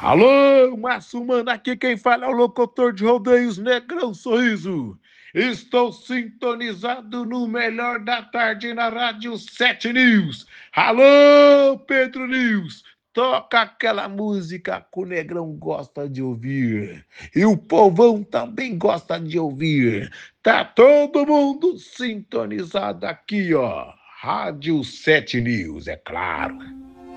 Alô, Márcio Mano, aqui quem fala é o locutor de rodeios Negrão Sorriso. Estou sintonizado no melhor da tarde na Rádio 7 News. Alô, Pedro News, toca aquela música que o Negrão gosta de ouvir. E o povão também gosta de ouvir. Tá todo mundo sintonizado aqui, ó. Rádio 7 News, é claro.